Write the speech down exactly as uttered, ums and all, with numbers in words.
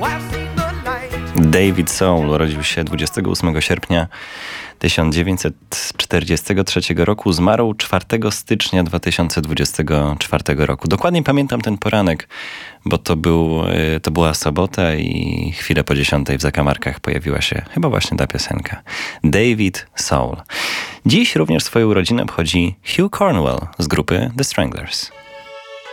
David Soul urodził się dwudziestego ósmego sierpnia tysiąc dziewięćset czterdziestego trzeciego roku. Zmarł czwartego stycznia dwa tysiące dwudziestego czwartego roku. Dokładnie pamiętam ten poranek, bo to, był, to była sobota i chwilę po dziesiątej w zakamarkach pojawiła się chyba właśnie ta piosenka. David Soul. Dziś również swoje urodziny obchodzi Hugh Cornwell z grupy The Stranglers.